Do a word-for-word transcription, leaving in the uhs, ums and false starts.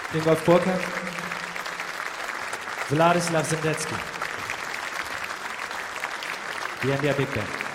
Ingolf Burka, Vladislav Zendetsky, the India Big Band.